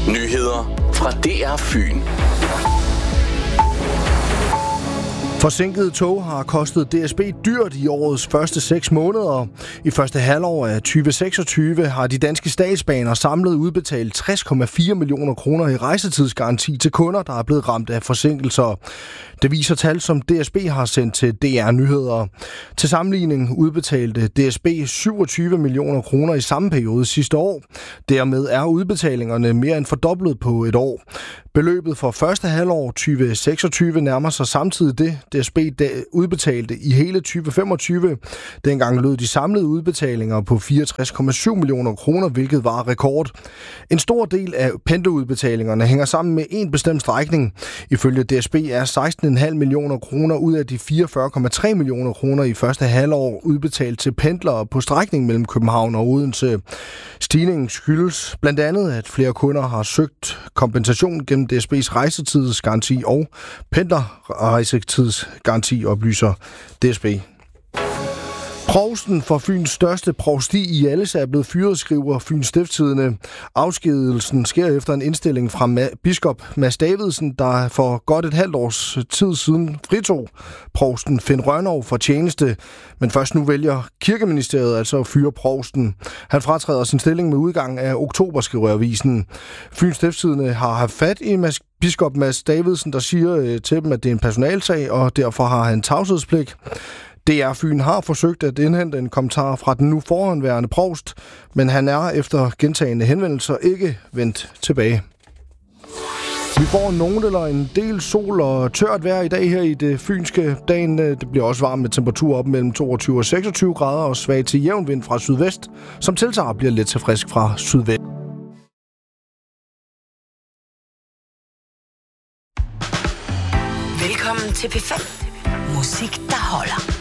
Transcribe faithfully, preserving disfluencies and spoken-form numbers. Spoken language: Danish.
Nyheder fra D R Fyn. Forsinkede tog har kostet D S B dyrt i årets første seks måneder. I første halvår af tyve seksogtyve har de danske statsbaner samlet udbetalt tres komma fire millioner kroner i rejsetidsgaranti til kunder, der er blevet ramt af forsinkelser. Det viser tal, som D S B har sendt til D R Nyheder. Til sammenligning udbetalte D S B syvogtyve millioner kroner i samme periode sidste år. Dermed er udbetalingerne mere end fordoblet på et år. Beløbet for første halvår tyve seksogtyve nærmer sig samtidig det, D S B udbetalte i hele tyve femogtyve. Dengang lød de samlede udbetalinger på fireogtres komma syv millioner kroner, hvilket var rekord. En stor del af pendlerudbetalingerne hænger sammen med en bestemt strækning. Ifølge D S B er seksten komma fem millioner kroner ud af de fireogfyrre komma tre millioner kroner i første halvår udbetalt til pendlere på strækningen mellem København og Odense. Stigningen skyldes blandt andet, at flere kunder har søgt kompensation gennem D S B's rejsetidsgaranti og pendlerrejsetidsgaranti, oplyser D S B. Provsten for Fyns største provsti i Hjallese er blevet fyret, skriver Fyns Stiftstidende. Afskedigelsen sker efter en indstilling fra ma- biskop Mads Davidsen, der for godt et halvt års tid siden fritog provsten Finn Rønnow fra tjeneste. Men først nu vælger Kirkeministeriet altså at fyre provsten. Han fratræder sin stilling med udgang af oktober, skriver avisen. Fyns Stiftstidende har haft fat i Mads biskop Mads Davidsen, der siger til dem, at det er en personalsag, og derfor har han tavshedspligt. D R Fyn har forsøgt at indhente en kommentar fra den nu forhåndværende provst, men han er efter gentagne henvendelser ikke vendt tilbage. Vi får nogen eller en del sol og tørt vejr i dag her i det fynske. Dagen det bliver også varmt med temperatur op mellem toogtyve og seksogtyve grader og svag til jævn vind fra sydvest, som tiltager bliver lidt til frisk fra sydvest. Velkommen til P fem. Musik, der holder.